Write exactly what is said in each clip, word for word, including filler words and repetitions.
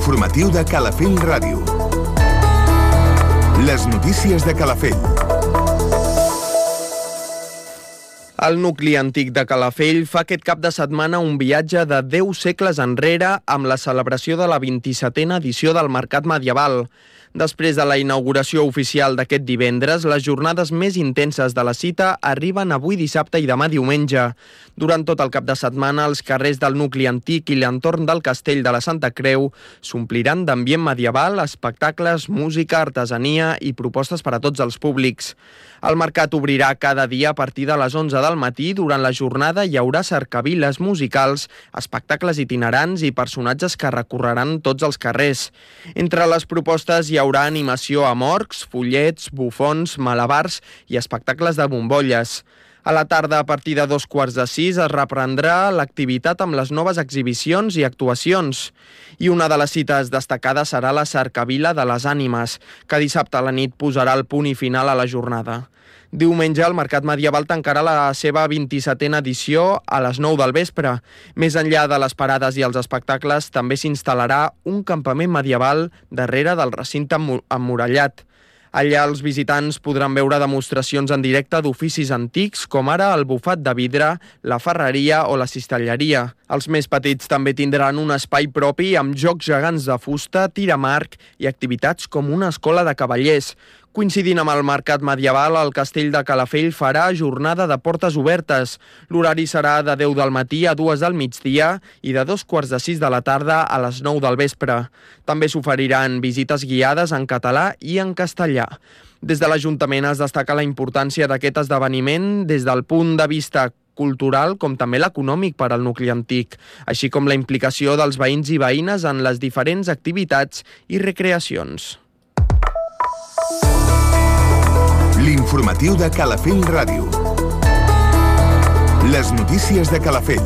L'informatiu de Calafell Ràdio. Les notícies de Calafell. El nucli antic de Calafell fa aquest cap de setmana un viatge de deu segles enrere amb la celebració de la vint-i-setena edició del Mercat Medieval. Després de la inauguració oficial d'aquest divendres, les jornades més intenses de la cita arriben avui dissabte i demà diumenge. Durant tot el cap de setmana, els carrers del nucli antic i l'entorn del castell de la Santa Creu s'ompliran d'ambient medieval, espectacles, música, artesania i propostes per a tots els públics. El mercat obrirà cada dia a partir de les onze del matí. Durant la jornada hi haurà cercaviles musicals, espectacles itinerants i personatges que recorreran tots els carrers. Entre les propostes hi haurà animació amb orcs, follets, bufons, malabars i espectacles de bombolles. A la tarda, a partir de dos quarts de sis, es reprendrà l'activitat amb les noves exhibicions i actuacions. I una de les cites destacades serà la cercavila de les ànimes, que dissabte a la nit posarà el punt i final a la jornada. Diumenge, el Mercat Medieval tancarà la seva vint-i-setena edició a les nou del vespre. Més enllà de les parades i els espectacles, també s'instal·larà un campament medieval darrere del recinte emmurallat. Allà els visitants podran veure demostracions en directe d'oficis antics, com ara el bufat de vidre, la ferreria o la cistelleria. Els més petits també tindran un espai propi amb jocs gegants de fusta, tir amb arc i activitats com una escola de cavallers. Coincidint amb el Mercat Medieval, el Castell de Calafell farà jornada de portes obertes. L'horari serà de deu del matí a dues del migdia i de dos quarts de sis de la tarda a les nou del vespre. També s'oferiran visites guiades en català i en castellà. Des de l'Ajuntament es destaca la importància d'aquest esdeveniment des del punt de vista cultural com també l'econòmic per al nucli antic, així com la implicació dels veïns i veïnes en les diferents activitats i recreacions. L'informatiu de Calafell Ràdio. Les notícies de Calafell.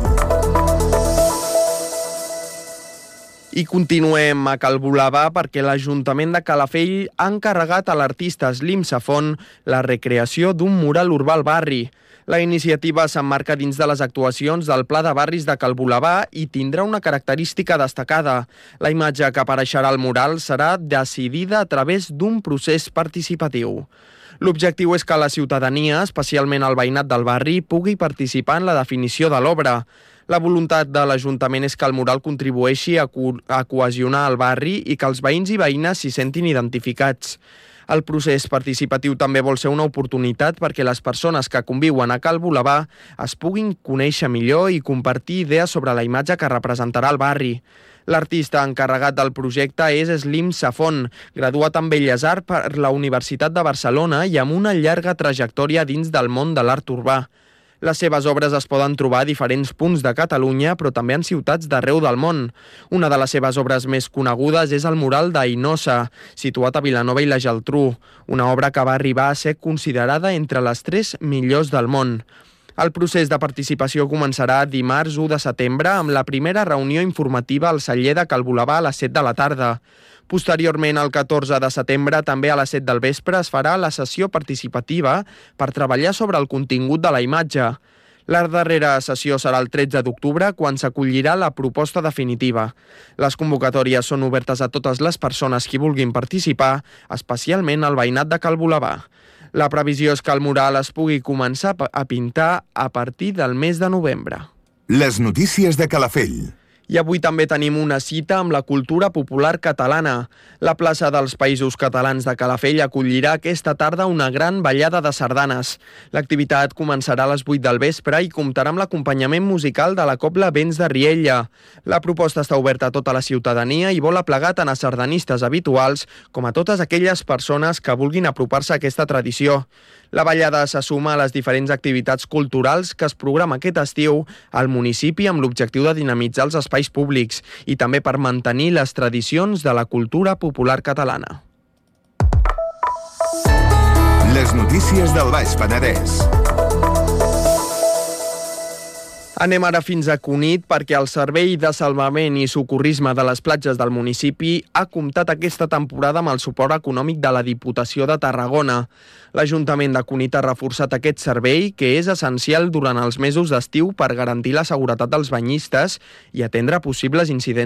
I continuem a Calbolabà perquè l'Ajuntament de Calafell ha encarregat a l'artista Slim Safon la recreació d'un mural urbà al barri. La iniciativa s'emmarca dins de les actuacions del Pla de Barris de Calbolabà i tindrà una característica destacada. La imatge que apareixerà al mural serà decidida a través d'un procés participatiu. L'objectiu és que la ciutadania, especialment el veïnat del barri, pugui participar en la definició de l'obra. La voluntat de l'Ajuntament és que el mural contribueixi a, co- a cohesionar el barri i que els veïns i veïnes s'hi sentin identificats. El procés participatiu també vol ser una oportunitat perquè les persones que conviuen a Calbolabà es puguin conèixer millor i compartir idees sobre la imatge que representarà el barri. L'artista encarregat del projecte és Slim Safon, graduat en Belles Arts per la Universitat de Barcelona i amb una llarga trajectòria dins del món de l'art urbà. Les seves obres es poden trobar a diferents punts de Catalunya, però també en ciutats d'arreu del món. Una de les seves obres més conegudes és el mural d'Ainosa, situat a Vilanova i la Geltrú, una obra que va arribar a ser considerada entre les tres millors del món. El procés de participació començarà dimarts u de setembre amb la primera reunió informativa al celler de Calbolabà a les set de la tarda. Posteriorment, el catorze de setembre, també a les set del vespre, es farà la sessió participativa per treballar sobre el contingut de la imatge. La darrera sessió serà el tretze d'octubre, quan s'acollirà la proposta definitiva. Les convocatòries són obertes a totes les persones que vulguin participar, especialment al veïnat de Calbolabà. La previsió és que el mural es pugui començar a pintar a partir del mes de novembre. Les notícies de Calafell. I avui també tenim una cita amb la cultura popular catalana. La plaça dels Països Catalans de Calafell acollirà aquesta tarda una gran ballada de sardanes. L'activitat començarà a les vuit del vespre i comptarà amb l'acompanyament musical de la cobla Vents de Riella. La proposta està oberta a tota la ciutadania i vol aplegar tant a sardanistes habituals com a totes aquelles persones que vulguin apropar-se a aquesta tradició. La ballada se suma a les diferents activitats culturals que es programa aquest estiu al municipi amb l'objectiu de dinamitzar els espais públics i també per mantenir les tradicions de la cultura popular catalana. Les notícies del Baix Penedès. Anem ara fins a Cunit perquè el Servei de Salvament i Socorrisme de les Platges del municipi ha comptat aquesta temporada amb el suport econòmic de la Diputació de Tarragona. L'Ajuntament de Cunit ha reforçat aquest servei, que és essencial durant els mesos d'estiu per garantir la seguretat dels banyistes i atendre possibles incidents